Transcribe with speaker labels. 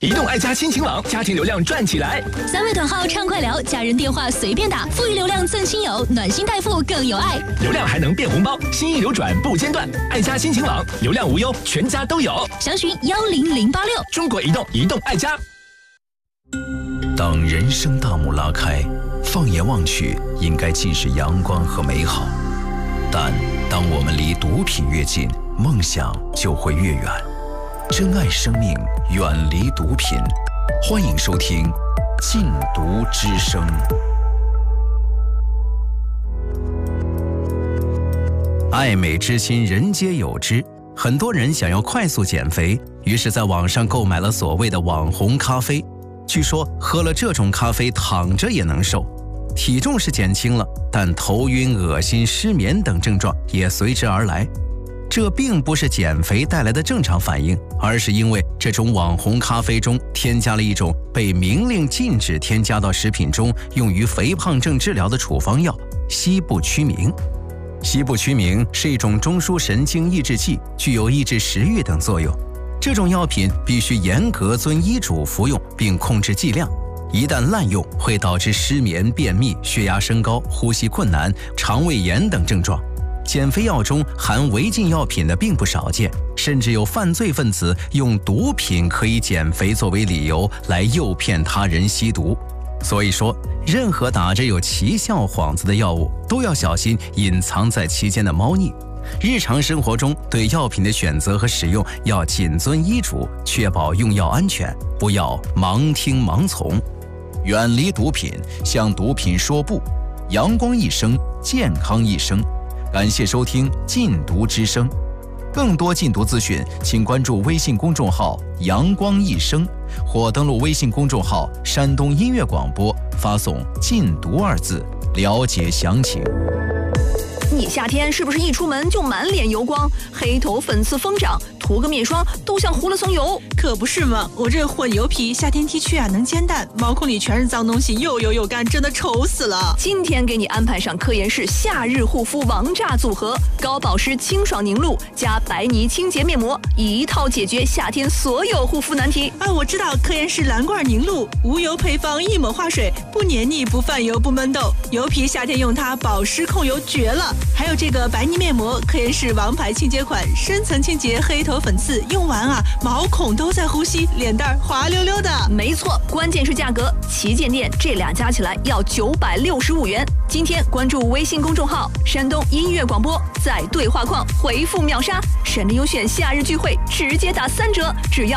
Speaker 1: 移动爱家亲情网，家庭流量赚起来。
Speaker 2: 3位短号畅快聊，家人电话随便打，富裕流量赠亲友，暖心代付更有爱。
Speaker 1: 流量还能变红包，心意流转不间断。爱家亲情网，流量无忧，全家都有。
Speaker 2: 详询10086。
Speaker 1: 中国移动，移动爱家。
Speaker 3: 当人生大幕拉开，放眼望去，应该尽是阳光和美好。但当我们离毒品越近，梦想就会越远。珍爱生命，远离毒品。欢迎收听《禁毒之声》。爱美之心，人皆有之。很多人想要快速减肥，于是在网上购买了所谓的网红咖啡。据说喝了这种咖啡，躺着也能瘦。体重是减轻了，但头晕、恶心、失眠等症状也随之而来。这并不是减肥带来的正常反应，而是因为这种网红咖啡中添加了一种被明令禁止添加到食品中用于肥胖症治疗的处方药西部曲明。西部曲明是一种中枢神经抑制剂，具有抑制食欲等作用。这种药品必须严格遵医嘱服用，并控制剂量。一旦滥用，会导致失眠、便秘、血压升高、呼吸困难、肠胃炎等症状。减肥药中含违禁药品的并不少见，甚至有犯罪分子用毒品可以减肥作为理由来诱骗他人吸毒。所以说，任何打着有奇效幌子的药物，都要小心隐藏在其间的猫腻。日常生活中对药品的选择和使用要谨遵医嘱，确保用药安全，不要盲听盲从。远离毒品，向毒品说不。阳光一生，健康一生。感谢收听《禁毒之声》，更多禁毒资讯，请关注微信公众号“阳光一生”，或登录微信公众号“山东音乐广播”，发送“禁毒”二字，了解详情。
Speaker 4: 你夏天是不是一出门就满脸油光，黑头粉刺疯长，涂个面霜都像糊了层油？
Speaker 5: 可不是嘛，我这混油皮，夏天 T 恤啊能煎蛋，毛孔里全是脏东西，又油又干，真的丑死了。
Speaker 4: 今天给你安排上科颜氏夏日护肤王炸组合，高保湿清爽凝露加白泥清洁面膜，一套解决夏天所有护肤难题。
Speaker 5: 我知道科颜氏蓝罐凝露，无油配方，一抹化水，不黏腻，不泛油，不闷痘，油皮夏天用它保湿控油绝了。还有这个白泥面膜，科颜氏王牌清洁款，深层清洁黑头粉刺，用完啊毛孔都在呼吸，脸蛋滑溜溜的。
Speaker 4: 没错，关键是价格，旗舰店这俩加起来要965元。今天关注微信公众号山东音乐广播，在对话框回复秒杀，省力优选夏日聚会直接打3折，只要